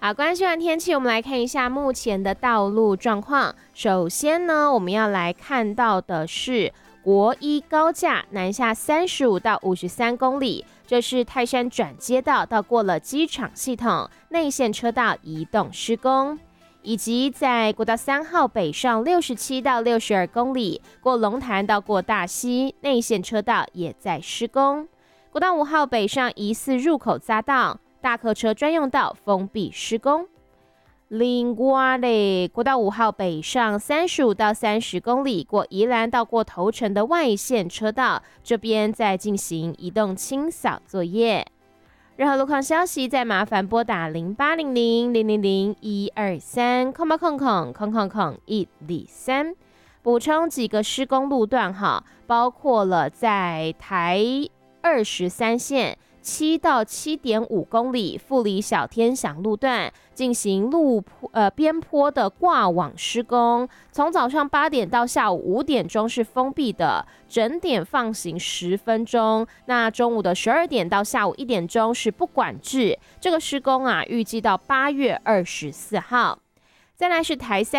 好，关系完天气，我们来看一下目前的道路状况。首先呢，我们要来看到的是国一高架南下35到53公里，这是泰山转接道到过了机场系统内线车道移动施工，以及在国道3号北上67到62公里，过龙潭到过大溪内线车道也在施工。国道5号北上疑似入口匝道大客车专用道封闭施工。另外嘞，国道5号北上35到30公里，过宜兰到过头城的外线车道，这边在进行移动清扫作业。任何路况消息，再麻烦拨打0800-000-123-123。补充几个施工路段哈，包括了在台23线7到7.5公里富里小天祥路段进行边坡的挂网施工，从早上8点到下午5点钟是封闭的，整点放行10分钟。那中午的12点到下午1点钟是不管制。这个施工啊，预计到8月24号。再来是台3